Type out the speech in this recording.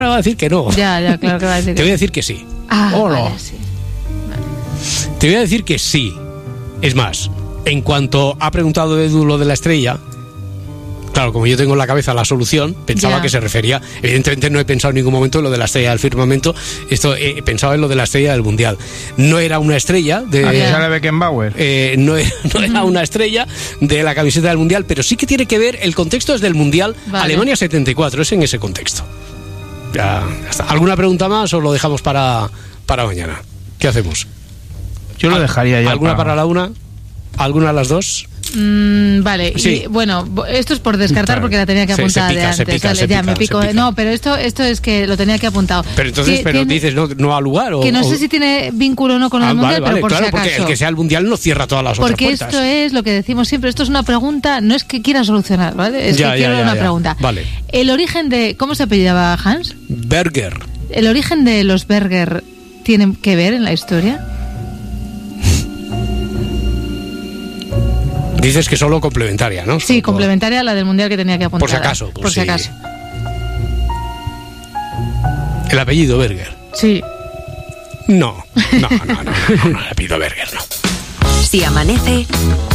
va a decir que no. Ya, claro que va a decir que Te voy a decir que sí. vale, sí. Te voy a decir que sí. Es más, en cuanto ha preguntado Edu lo de la estrella, claro, como yo tengo en la cabeza la solución, pensaba que se refería, evidentemente no he pensado en ningún momento en lo de la estrella del firmamento, esto he pensado en lo de la estrella del Mundial. No era una estrella de... Aquí sale Beckenbauer. No era una estrella de la camiseta del Mundial, pero sí que tiene que ver, el contexto es del Mundial, vale. Alemania 74, es en ese contexto. Ya está. ¿Alguna pregunta más o lo dejamos para mañana? ¿Qué hacemos? Yo lo dejaría ya. ¿Alguna para la una? ¿Alguna a las dos? Vale, sí. Y bueno, esto es por descartar porque la tenía que apuntar de antes. Me pico. No, pero esto es que lo tenía que apuntado. Pero entonces, dices no al lugar. Que no sé si tiene vínculo o no con el Mundial, pero por claro, si acaso. Porque el que sea el Mundial no cierra todas las otras puertas. Porque esto es lo que decimos siempre, esto es una pregunta, no es que quiera solucionar, ¿vale? Es que quiero una pregunta. Vale. El origen de... ¿Cómo se apellidaba Hans? Berger. ¿El origen de los Berger tiene que ver en la historia? Dices que solo complementaria, ¿no? Sí, complementaria a la del Mundial que tenía que apuntar. Por si acaso. Por si acaso. ¿El apellido Berger? Sí. No, el apellido Berger no. Si amanece...